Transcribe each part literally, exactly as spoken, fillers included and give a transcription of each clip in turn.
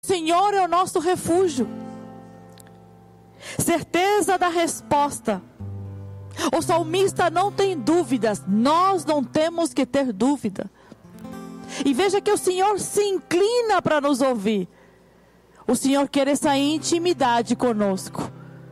O Senhor é o nosso refúgio. Certeza da resposta. O salmista não tem dúvidas. Nós não temos que ter dúvida. E veja que o Senhor se inclina para nos ouvir. O Senhor quer essa intimidade conosco.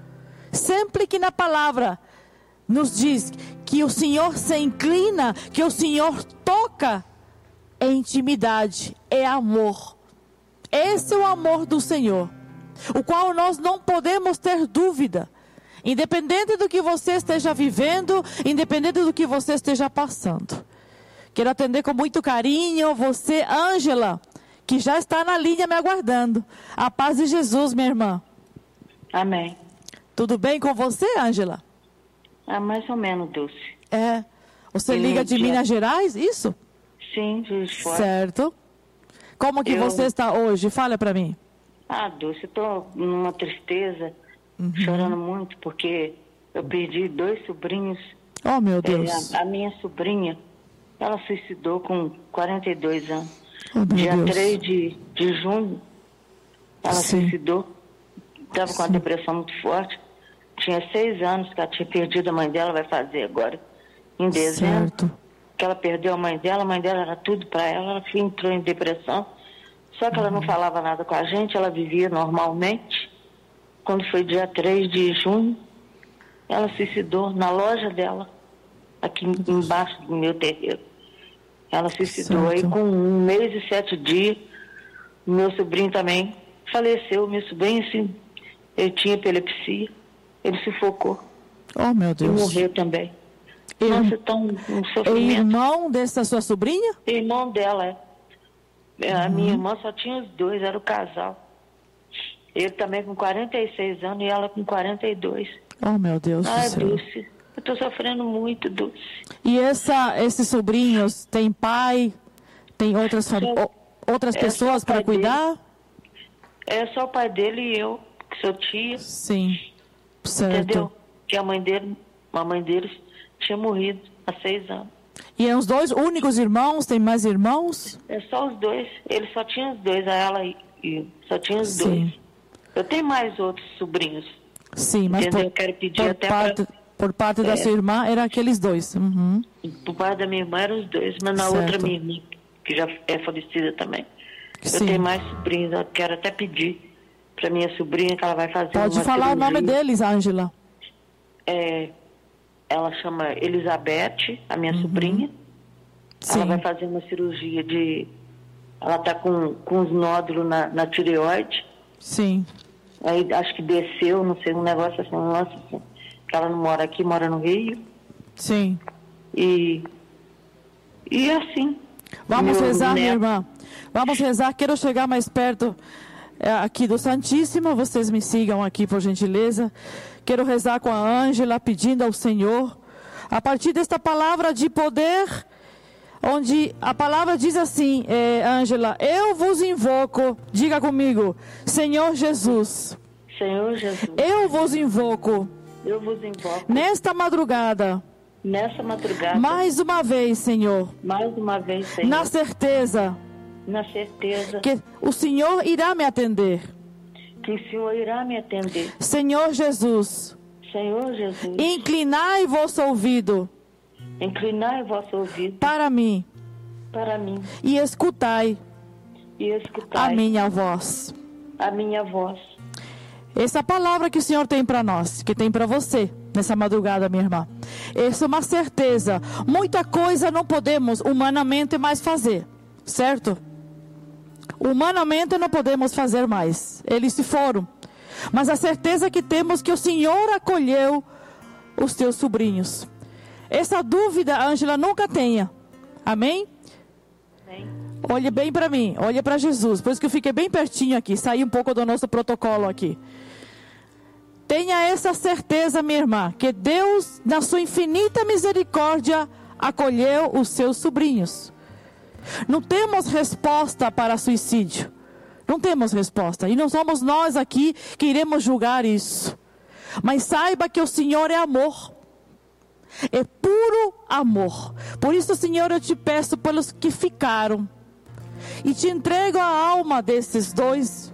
Sempre que na palavra nos diz que o Senhor se inclina, que o Senhor toca, é intimidade, é amor. Esse é o amor do Senhor, o qual nós não podemos ter dúvida. Independente do que você esteja vivendo, independente do que você esteja passando. Quero atender com muito carinho você, Ângela, que já está na linha me aguardando. A paz de Jesus, minha irmã. Amém. Tudo bem com você, Ângela? Ah, mais ou menos, Dulce. É. Você Eu liga de já... Minas Gerais, isso? Sim, Juiz de Fora. Certo. Como que eu... você está hoje? Fala para mim. Ah, Dulce, eu estou numa tristeza, uhum. chorando muito, porque eu perdi dois sobrinhos. Oh, meu Deus. É, a, a minha sobrinha, ela suicidou com quarenta e dois anos. Oh, Dia Deus. três de, de junho, ela Sim. suicidou. Estava com uma depressão muito forte. Tinha seis anos que ela tinha perdido a mãe dela, vai fazer agora, em dezembro. Certo. Que ela perdeu a mãe dela, a mãe dela era tudo para ela, ela entrou em depressão. Só que ela não falava nada com a gente, ela vivia normalmente. Quando foi dia três de junho, ela suicidou na loja dela, aqui embaixo do meu terreiro. Ela suicidou. Certo. Aí com um mês e sete dias, meu sobrinho também faleceu. Meu sobrinho, assim, ele tinha epilepsia, ele sufocou. Oh, meu Deus. E morreu também. Eu... Nossa, tão um sofrimento. Irmão dessa sua sobrinha? Irmão dela, é. A Uhum. minha irmã só tinha os dois, era o casal. Ele também com quarenta e seis anos e ela com quarenta e dois. Oh, meu Deus Ai, do céu. Dulce, eu tô sofrendo muito, Dulce. E essa, esses sobrinhos, tem pai, tem outras, fam... Só, outras é pessoas para cuidar? Dele. É só o pai dele e eu, que sou tia. Sim, certo. Entendeu? Que a mãe dele, a mãe deles tinha morrido há seis anos. E é os dois únicos irmãos? Tem mais irmãos? É só os dois. Ele só tinha os dois, a ela e eu. Só tinha os Sim. dois. Eu tenho mais outros sobrinhos. Sim, mas Entendeu? por, Eu quero pedir por até parte, pra... por parte é. da sua irmã, eram aqueles dois. Uhum. Por parte da minha irmã eram os dois, mas na Certo. outra minha irmã, que já é falecida também. Sim. Eu tenho mais sobrinhos, eu quero até pedir para minha sobrinha que ela vai fazer Pode uma falar cirurgia. o nome deles, Ângela. É, ela chama Elizabeth, a minha Uhum. sobrinha. Sim. Ela vai fazer uma cirurgia de... Ela está com, com os nódulos na, na tireoide. Sim. Aí acho que desceu, não sei, um negócio assim, um lance assim. Que ela não mora aqui, mora no Rio. Sim. E... E assim... Vamos meu rezar, minha neto- irmã. Vamos rezar. Quero chegar mais perto é, aqui do Santíssimo. Vocês me sigam aqui, por gentileza. Quero rezar com a Ângela, pedindo ao Senhor, a partir desta palavra de poder, onde a palavra diz assim, é, Ângela, eu vos invoco, diga comigo, Senhor Jesus, Senhor Jesus, eu vos invoco, eu vos invoco nesta madrugada, nessa madrugada, mais uma vez, Senhor, mais uma vez, Senhor, na certeza na certeza que o Senhor irá me atender. que o Senhor irá me atender. Senhor Jesus, Senhor Jesus, inclinai vosso ouvido inclinai vosso ouvido para mim para mim e escutai e escutai a minha voz. a minha voz. Essa palavra que o Senhor tem para nós, que tem para você nessa madrugada, minha irmã. Essa é uma certeza. Muita coisa não podemos humanamente mais fazer, certo? Humanamente não podemos fazer mais. Eles se foram. Mas a certeza que temos que o Senhor acolheu os teus sobrinhos. Essa dúvida, Ângela, nunca tenha. Amém? Amém. Olhe bem para mim, olhe para Jesus. Por isso que eu fiquei bem pertinho aqui, saí um pouco do nosso protocolo aqui. Tenha essa certeza, minha irmã, que Deus, na sua infinita misericórdia, acolheu os seus sobrinhos. Não temos resposta para suicídio. Não temos resposta. E não somos nós aqui que iremos julgar isso. Mas saiba que o Senhor é amor. É puro amor. Por isso, Senhor, eu te peço pelos que ficaram. E te entrego a alma desses dois